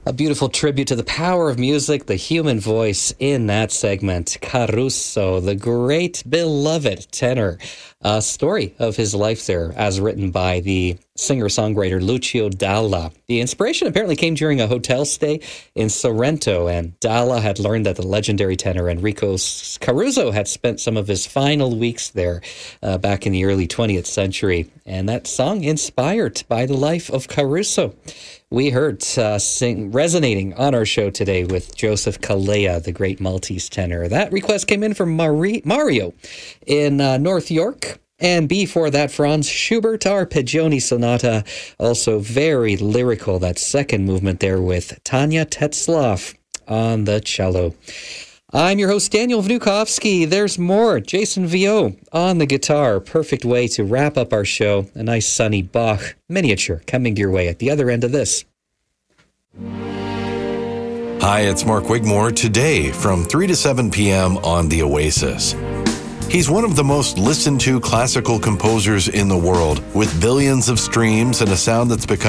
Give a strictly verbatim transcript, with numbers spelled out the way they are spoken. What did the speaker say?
A beautiful tribute to the power of music, the human voice in that segment. Caruso, the great beloved tenor. A story of his life there, as written by the singer-songwriter Lucio Dalla. The inspiration apparently came during a hotel stay in Sorrento, and Dalla had learned that the legendary tenor Enrico Caruso had spent some of his final weeks there uh, back in the early twentieth century. And that song inspired by the life of Caruso. We heard uh, sing, resonating on our show today with Joseph Calleja, the great Maltese tenor. That request came in from Marie, Mario in uh, North York. And before that, Franz Schubert, Arpeggione Sonata. Also very lyrical, that second movement there with Tanya Tetzlaff on the cello. I'm your host, Daniel Vnukovsky. There's more. Jason Vio on the guitar. Perfect way to wrap up our show. A nice sunny Bach miniature coming your way at the other end of this. Hi, it's Mark Wigmore. Today from three to seven p.m. on The Oasis. He's one of the most listened to classical composers in the world, with billions of streams and a sound that's become